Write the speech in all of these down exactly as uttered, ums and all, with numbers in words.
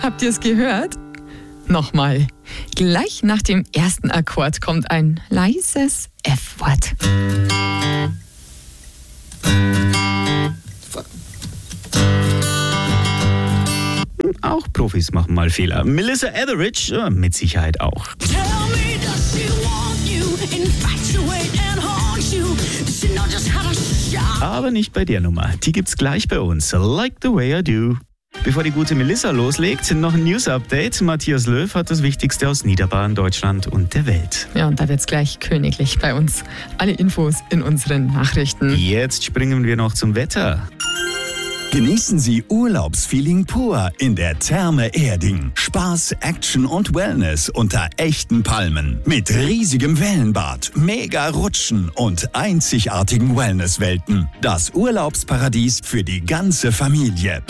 Habt ihr es gehört? Nochmal. Gleich nach dem ersten Akkord kommt ein leises F-Wort. Auch Profis machen mal Fehler. Melissa Etheridge äh, mit Sicherheit auch. Aber nicht bei der Nummer. Die gibt's gleich bei uns. Like the way I do. Bevor die gute Melissa loslegt, noch ein News-Update. Matthias Löw hat das Wichtigste aus Niederbayern, Deutschland und der Welt. Ja, und da wird's gleich königlich bei uns. Alle Infos in unseren Nachrichten. Jetzt springen wir noch zum Wetter. Genießen Sie Urlaubsfeeling pur in der Therme Erding. Spaß, Action und Wellness unter echten Palmen. Mit riesigem Wellenbad, mega Rutschen und einzigartigen Wellnesswelten. Das Urlaubsparadies für die ganze Familie.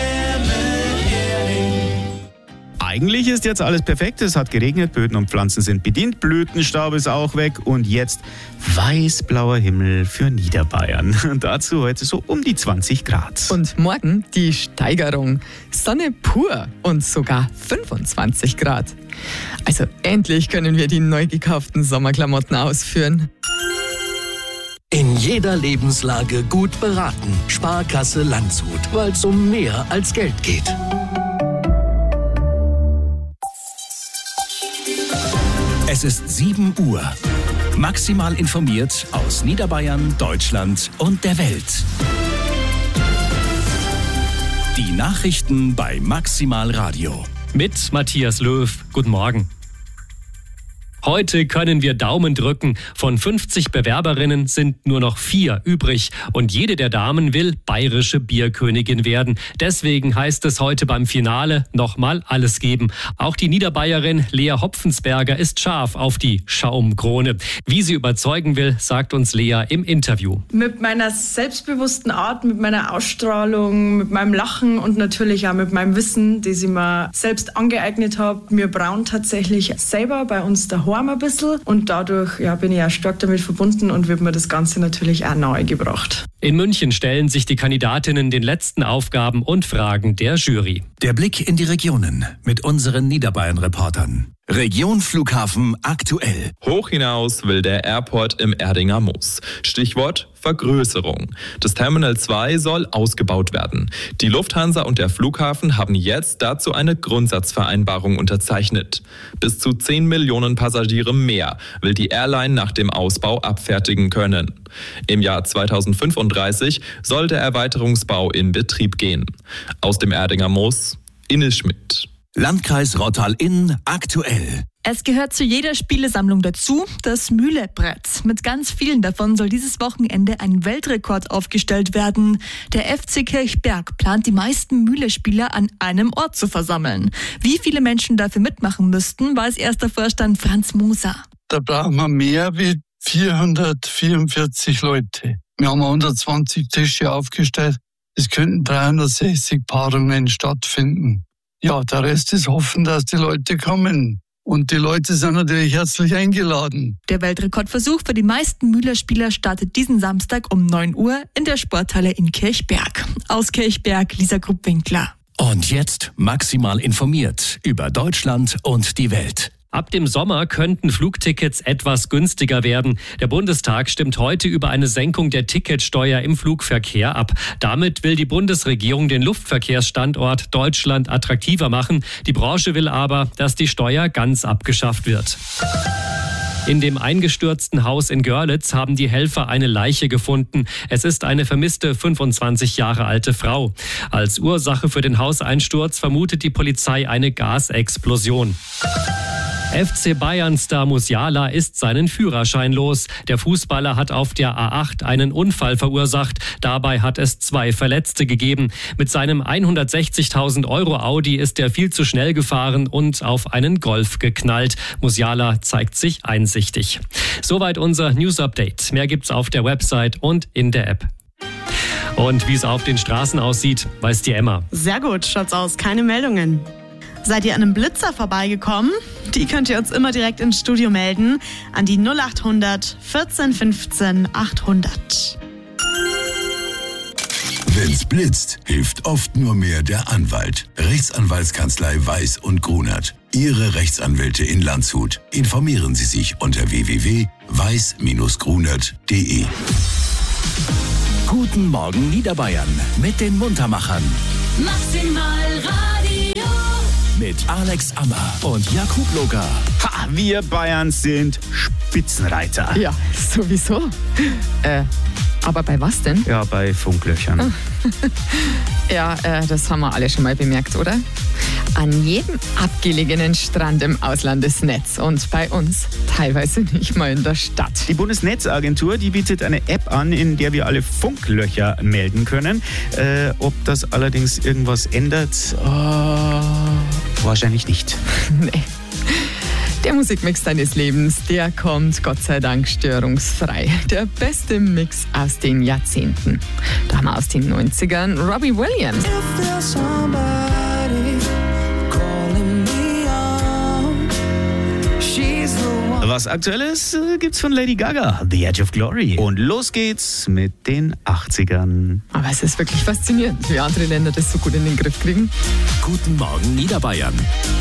Eigentlich ist jetzt alles perfekt. Es hat geregnet, Böden und Pflanzen sind bedient, Blütenstaub ist auch weg und jetzt weiß-blauer Himmel für Niederbayern. Und dazu heute so um die zwanzig Grad. Und morgen die Steigerung. Sonne pur und sogar fünfundzwanzig Grad. Also endlich können wir die neu gekauften Sommerklamotten ausführen. In jeder Lebenslage gut beraten. Sparkasse Landshut, weil es um mehr als Geld geht. Es ist sieben Uhr. Maximal informiert aus Niederbayern, Deutschland und der Welt. Die Nachrichten bei Maximal Radio. Mit Matthias Löw. Guten Morgen. Heute können wir Daumen drücken. Von fünfzig Bewerberinnen sind nur noch vier übrig. Und jede der Damen will bayerische Bierkönigin werden. Deswegen heißt es heute beim Finale nochmal alles geben. Auch die Niederbayerin Lea Hopfensberger ist scharf auf die Schaumkrone. Wie sie überzeugen will, sagt uns Lea im Interview. Mit meiner selbstbewussten Art, mit meiner Ausstrahlung, mit meinem Lachen und natürlich auch mit meinem Wissen, das ich mir selbst angeeignet habe. Wir brauen tatsächlich selber bei uns daheim ein bisschen und dadurch ja, bin ich auch stark damit verbunden und wird mir das Ganze natürlich auch nahe gebracht. In München stellen sich die Kandidatinnen den letzten Aufgaben und Fragen der Jury. Der Blick in die Regionen mit unseren Niederbayern-Reportern. Region Flughafen aktuell. Hoch hinaus will der Airport im Erdinger Moos. Stichwort Vergrößerung. Das Terminal zwei soll ausgebaut werden. Die Lufthansa und der Flughafen haben jetzt dazu eine Grundsatzvereinbarung unterzeichnet. Bis zu zehn Millionen Passagiere mehr will die Airline nach dem Ausbau abfertigen können. Im Jahr zweitausendfünfunddreißig soll der Erweiterungsbau in Betrieb gehen. Aus dem Erdinger Moos, Ines Schmidt. Landkreis Rottal-Inn aktuell. Es gehört zu jeder Spielesammlung dazu, das Mühlebrett. Mit ganz vielen davon soll dieses Wochenende ein Weltrekord aufgestellt werden. Der F C Kirchberg plant, die meisten Mühle-Spieler an einem Ort zu versammeln. Wie viele Menschen dafür mitmachen müssten, weiß erster Vorstand Franz Moser. Da brauchen wir mehr wie vierhundertvierundvierzig Leute. Wir haben hundertzwanzig Tische aufgestellt. Es könnten dreihundertsechzig Paarungen stattfinden. Ja, der Rest ist hoffen, dass die Leute kommen. Und die Leute sind natürlich herzlich eingeladen. Der Weltrekordversuch für die meisten Mühlerspieler startet diesen Samstag um neun Uhr in der Sporthalle in Kirchberg. Aus Kirchberg, Lisa Gruppwinkler. Und jetzt maximal informiert über Deutschland und die Welt. Ab dem Sommer könnten Flugtickets etwas günstiger werden. Der Bundestag stimmt heute über eine Senkung der Ticketsteuer im Flugverkehr ab. Damit will die Bundesregierung den Luftverkehrsstandort Deutschland attraktiver machen. Die Branche will aber, dass die Steuer ganz abgeschafft wird. In dem eingestürzten Haus in Görlitz haben die Helfer eine Leiche gefunden. Es ist eine vermisste fünfundzwanzig Jahre alte Frau. Als Ursache für den Hauseinsturz vermutet die Polizei eine Gasexplosion. F C Bayern-Star Musiala ist seinen Führerschein los. Der Fußballer hat auf der A acht einen Unfall verursacht. Dabei hat es zwei Verletzte gegeben. Mit seinem hundertsechzigtausend Euro Audi ist er viel zu schnell gefahren und auf einen Golf geknallt. Musiala zeigt sich einsichtig. Soweit unser News-Update. Mehr gibt's auf der Website und in der App. Und wie es auf den Straßen aussieht, weiß die Emma. Sehr gut, schaut's aus. Keine Meldungen. Seid ihr an einem Blitzer vorbeigekommen? Die könnt ihr uns immer direkt ins Studio melden an die null acht hundert vierzehn fünfzehn achthundert. Wenn's blitzt, hilft oft nur mehr der Anwalt. Rechtsanwaltskanzlei Weiß und Grunert. Ihre Rechtsanwälte in Landshut. Informieren Sie sich unter w w w punkt weiß Bindestrich grunert punkt d e. Guten Morgen Niederbayern mit den Muntermachern. Maximal Radio. Mit Alex Ammer und Jakub Loger. Ha, wir Bayern sind Spitzenreiter. Ja, sowieso. Äh, aber bei was denn? Ja, bei Funklöchern. Ja, äh, das haben wir alle schon mal bemerkt, oder? An jedem abgelegenen Strand im Auslandesnetz und bei uns teilweise nicht mal in der Stadt. Die Bundesnetzagentur, die bietet eine App an, in der wir alle Funklöcher melden können. Äh, ob das allerdings irgendwas ändert? Oh, wahrscheinlich nicht. Nee. Der Musikmix deines Lebens, der kommt Gott sei Dank störungsfrei. Der beste Mix aus den Jahrzehnten. Da haben wir aus den neunzigern Robbie Williams. Was Aktuelles äh, gibt's von Lady Gaga, The Edge of Glory. Und los geht's mit den achtzigern. Aber es ist wirklich faszinierend, wie andere Länder das so gut in den Griff kriegen. Guten Morgen Niederbayern.